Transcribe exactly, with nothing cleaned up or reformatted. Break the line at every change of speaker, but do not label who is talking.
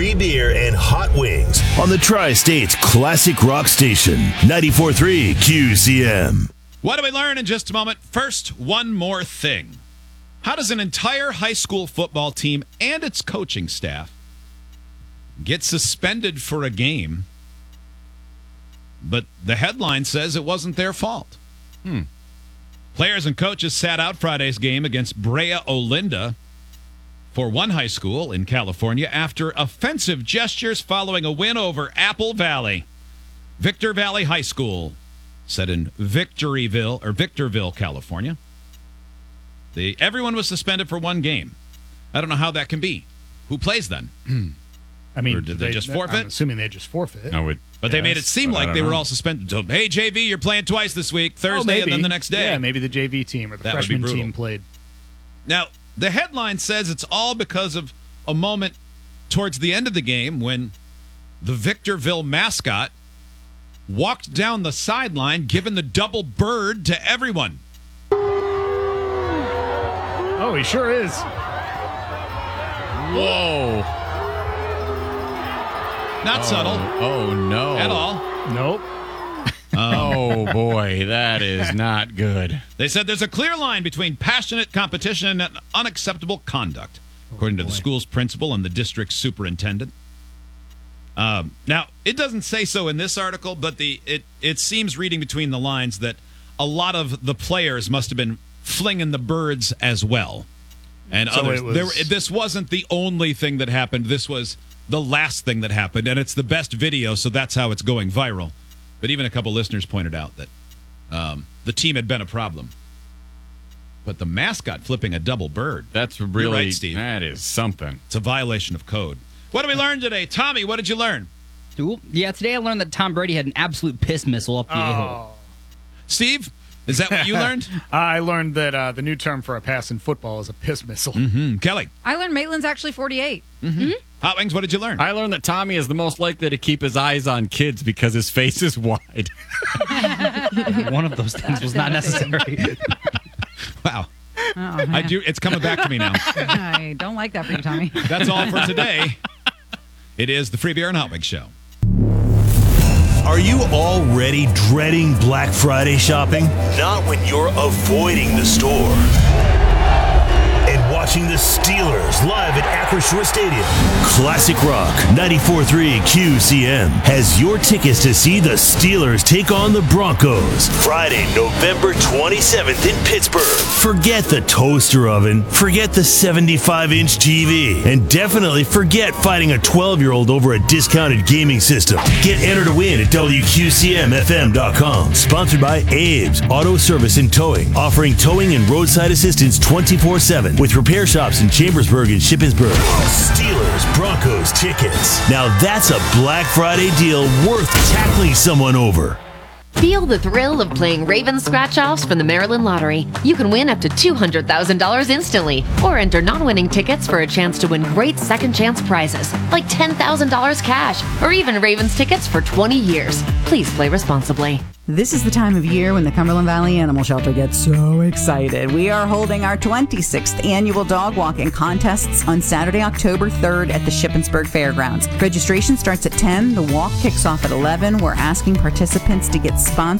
free beer, and hot wings on the Tri-State's classic rock station, ninety-four point three Q C M.
What do we learn in just a moment? First, one more thing. How does an entire high school football team and its coaching staff get suspended for a game, but the headline says it wasn't their fault? Hmm. Players and coaches sat out Friday's game against Brea Olinda for one high school in California after offensive gestures following a win over Apple Valley. Victor Valley High School, set in Victoryville or Victorville, California. The everyone was suspended for one game. I don't know how that can be. Who plays then?
I mean,
or did they, they just forfeit?
I'm assuming they just forfeit.
I would,
but
yes,
they made it seem like they know. were all suspended. So, hey, J V, you're playing twice this week, Thursday
oh,
and then the next day.
Yeah, maybe the J V team or the
that
freshman team played.
Now, the headline says it's all because of a moment towards the end of the game when the Victorville mascot walked down the sideline, giving the double bird to everyone.
Oh, he sure is.
Whoa.
Not
oh,
subtle.
Oh, no.
At all.
Nope.
Um, oh, boy, that is not good.
They said there's a clear line between passionate competition and unacceptable conduct, according
oh,
to the school's principal and the district's superintendent. Um, now, it doesn't say so in this article, but the it, it seems reading between the lines that a lot of the players must have been flinging the birds as well. And
so
others.
Was...
There, this wasn't the only thing that happened. This was the last thing that happened, and it's the best video, so that's how it's going viral. But even a couple listeners pointed out that um, the team had been a problem. But the mascot flipping a double bird.
That's really,
You're right, Steve.
That is something.
It's a violation of code. What did we learn today? Tommy, what did you learn?
Ooh, yeah, today I learned that Tom Brady had an absolute piss missile up the
oh.
a-hole.
Steve, is that what you learned?
I learned that uh, the new term for a pass in football is a piss missile.
Mm-hmm. Kelly?
I learned Maitland's actually forty-eight.
Mm-hmm. Mm-hmm. Hot Wings, what did you learn?
I learned that Tommy is the most likely to keep his eyes on kids because his face is wide.
One of those things was not necessary.
Wow.
Oh,
I do. It's coming back to me now.
I don't like that for you, Tommy.
That's all for today. It is the Free Beer and Hot Wings Show.
Are you already dreading Black Friday shopping? Not when you're avoiding the store and watching the Steelers live at Acrisure Stadium. Classic Rock ninety-four point three Q C M has your tickets to see the Steelers take on the Broncos Friday, November twenty-seventh in Pittsburgh. Forget the toaster oven, forget the seventy-five inch T V, and definitely forget fighting a twelve-year-old over a discounted gaming system. Get entered to win at W Q C M F M dot com. Sponsored by Abe's Auto Service and Towing, offering towing and roadside assistance twenty-four seven with repair shops in Chambersburg and Shippensburg. Steelers Broncos tickets. Now that's a Black Friday deal worth tackling someone over.
Feel the thrill of playing Ravens scratch-offs from the Maryland Lottery. You can win up to two hundred thousand dollars instantly, or enter non-winning tickets for a chance to win great second-chance prizes, like ten thousand dollars cash, or even Ravens tickets for twenty years. Please play responsibly.
This is the time of year when the Cumberland Valley Animal Shelter gets so excited. We are holding our twenty-sixth annual dog walking contests on Saturday, October third at the Shippensburg Fairgrounds. Registration starts at ten. The walk kicks off at eleven. We're asking participants to get sponsored